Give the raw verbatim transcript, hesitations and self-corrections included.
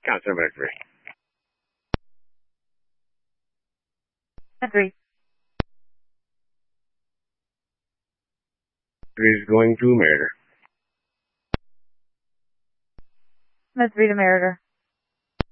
Counselor Victory. Agree. Is going to murder. Let's read a murder.